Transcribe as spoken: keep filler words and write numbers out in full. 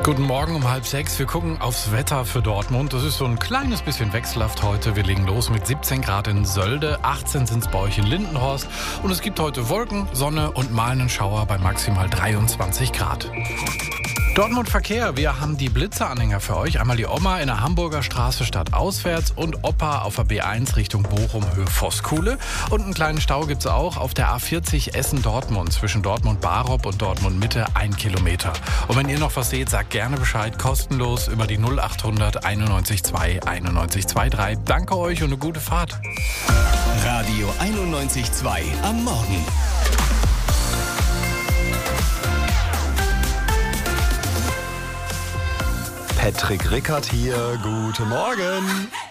Guten Morgen um halb sechs. Wir gucken aufs Wetter für Dortmund. Das ist so ein kleines bisschen wechselhaft heute. Wir legen los mit siebzehn Grad in Sölde, achtzehn sind es bei euch in Lindenhorst. Und es gibt heute Wolken, Sonne und mal einen Schauer bei maximal dreiundzwanzig Grad. Dortmund Verkehr, wir haben die Blitzeranhänger für euch. Einmal die Oma in der Hamburger Straße stadtauswärts und Opa auf der B eins Richtung Bochum Höhe Voskuhle. Und einen kleinen Stau gibt es auch auf der A vierzig Essen-Dortmund zwischen Dortmund-Barop und Dortmund-Mitte ein Kilometer. Und wenn ihr noch was seht, sagt gerne Bescheid, kostenlos über die null acht hundert einundneunzig zwei einundneunzig zweiunddreißig. Danke euch und eine gute Fahrt. Radio einundneunzig Komma zwei am Morgen. Patrick Rickert hier, guten Morgen.